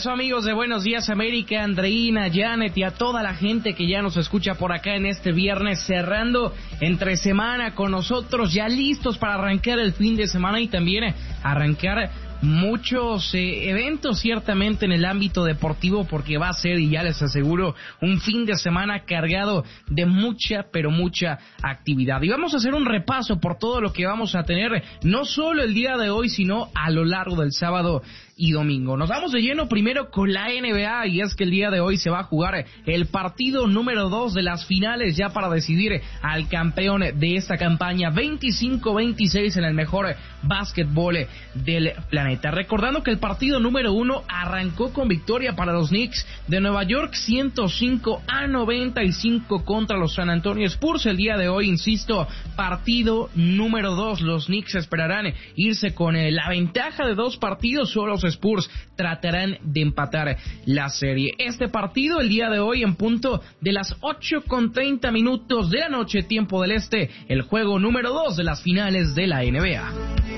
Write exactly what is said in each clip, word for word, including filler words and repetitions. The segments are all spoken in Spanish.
eso, amigos de Buenos Días América, Andreina, Janet y a toda la gente que ya nos escucha por acá en este viernes, cerrando entre semana con nosotros, ya listos para arrancar el fin de semana y también arrancar muchos eh, eventos ciertamente en el ámbito deportivo, porque va a ser, y ya les aseguro, un fin de semana cargado de mucha, pero mucha actividad. Y vamos a hacer un repaso por todo lo que vamos a tener, no solo el día de hoy, sino a lo largo del sábado y domingo. Nos vamos de lleno primero con la N B A, y es que el día de hoy se va a jugar el partido número dos de las finales ya para decidir al campeón de esta campaña veinticinco veintiséis en el mejor básquetbol del planeta. Recordando que el partido número uno arrancó con victoria para los Knicks de Nueva York, ciento cinco a noventa y cinco contra los San Antonio Spurs. El día de hoy, insisto, partido número dos. Los Knicks esperarán irse con eh, la ventaja de dos partidos, solo los Spurs tratarán de empatar la serie. Este partido el día de hoy en punto de las ocho con treinta minutos de la noche, tiempo del este, el juego número dos de las finales de la N B A.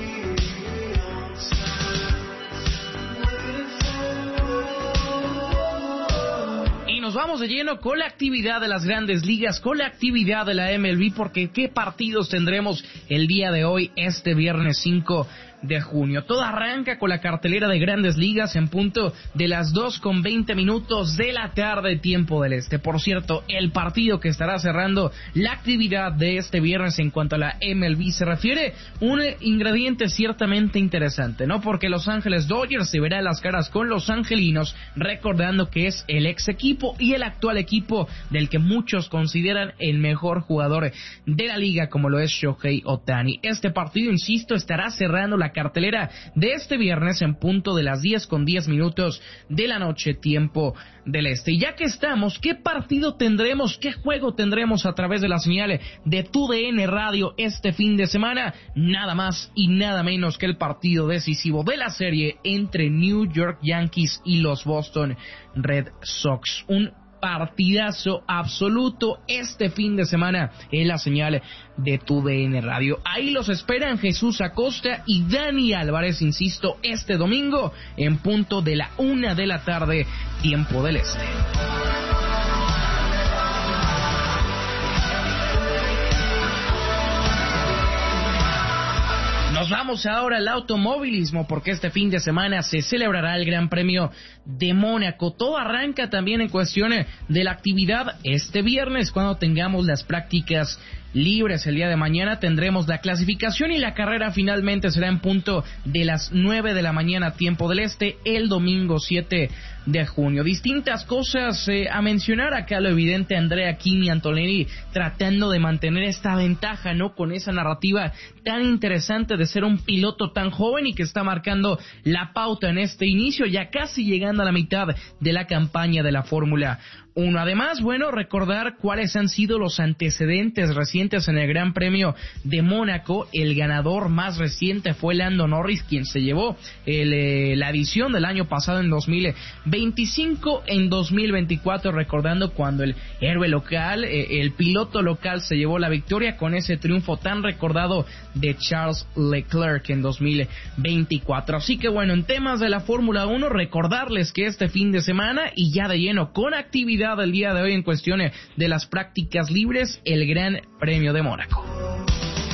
Nos vamos de lleno con la actividad de las grandes ligas, con la actividad de la M L B, porque qué partidos tendremos el día de hoy, este viernes cinco de junio. Todo arranca con la cartelera de grandes ligas en punto de las dos con veinte minutos de la tarde, tiempo del este. Por cierto, el partido que estará cerrando la actividad de este viernes en cuanto a la M L B se refiere, un ingrediente ciertamente interesante, ¿no? Porque Los Ángeles Dodgers se verá las caras con los angelinos, recordando que es el ex equipo y el actual equipo del que muchos consideran el mejor jugador de la liga, como lo es Shohei Ohtani. Este partido, insisto, estará cerrando la cartelera de este viernes en punto de las diez con diez minutos de la noche, tiempo del este. Y ya que estamos, ¿qué partido tendremos, qué juego tendremos a través de la señal de Tu D N Radio este fin de semana? Nada más y nada menos que el partido decisivo de la serie entre New York Yankees y los Boston Red Sox. Un partidazo absoluto este fin de semana en la señal de Tu D N Radio. Ahí los esperan Jesús Acosta y Dani Álvarez, insisto, este domingo en punto de la una de la tarde, tiempo del este. Nos vamos ahora al automovilismo, porque este fin de semana se celebrará el Gran Premio de Mónaco. Todo arranca también en cuestiones de la actividad este viernes, cuando tengamos las prácticas libres. El día de mañana tendremos la clasificación y la carrera finalmente será en punto de las nueve de la mañana, tiempo del este, el domingo siete de junio. Distintas cosas eh, a mencionar acá, lo evidente, Andrea Kimi Antonelli tratando de mantener esta ventaja, ¿no? Con esa narrativa tan interesante de ser un piloto tan joven y que está marcando la pauta en este inicio, ya casi llegando a la mitad de la campaña de la Fórmula uno. Además, bueno, recordar cuáles han sido los antecedentes recientes en el Gran Premio de Mónaco. El ganador más reciente fue Lando Norris, quien se llevó el, eh, la edición del año pasado en dos mil veinticinco, en dos mil veinticuatro, recordando cuando el héroe local, eh, el piloto local se llevó la victoria con ese triunfo tan recordado de Charles Leclerc en dos mil veinticuatro. Así que bueno, en temas de la Fórmula uno, recordarles que este fin de semana y ya de lleno con actividad el día de hoy en cuestiones de las prácticas libres, el Gran Premio de Mónaco.